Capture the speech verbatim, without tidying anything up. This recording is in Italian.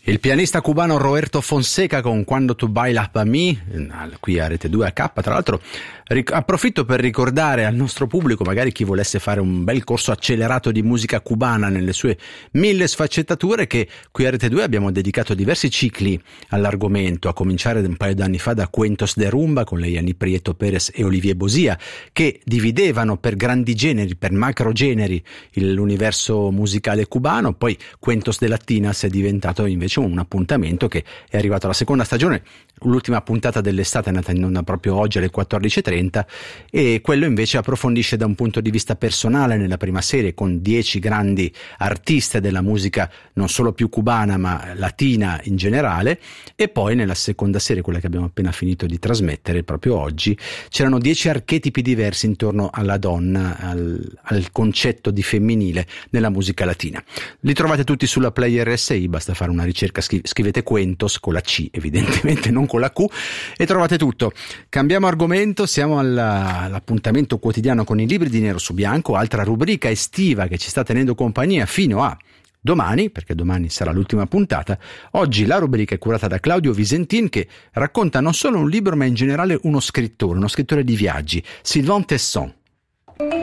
Il pianista cubano Roberto Fonseca con Quando tu bailas pa' mi, qui a Rete due A K. Tra l'altro ric- approfitto per ricordare al nostro pubblico, magari chi volesse fare un bel corso accelerato di musica cubana nelle sue mille sfaccettature, che qui a Rete due abbiamo dedicato diversi cicli all'argomento, a cominciare un paio d'anni fa da Cuentos de Rumba con Leiani Prieto Perez e Olivier Bosia, che dividevano per grandi generi, per macro generi l'universo musicale cubano. Poi Cuentos de Latinas è diventato invece un appuntamento che è arrivato alla seconda stagione. L'ultima puntata dell'estate è andata in onda proprio oggi alle quattordici e trenta, e quello invece approfondisce da un punto di vista personale nella prima serie con dieci grandi artiste della musica non solo più cubana ma latina in generale, e poi nella seconda serie, quella che abbiamo appena finito di trasmettere proprio oggi, c'erano dieci archetipi diversi intorno alla donna, al, al concetto di femminile nella musica latina. Li trovate tutti sulla Player R S I, basta fare una ricerca, scrivete Cuentos con la C evidentemente, non con la Q, e trovate tutto. Cambiamo argomento, siamo alla, all'appuntamento quotidiano con i libri di nero su bianco, altra rubrica estiva che ci sta tenendo compagnia fino a domani, perché domani sarà l'ultima puntata. Oggi la rubrica è curata da Claudio Visentin, che racconta non solo un libro ma in generale uno scrittore, uno scrittore di viaggi, Sylvain Tesson.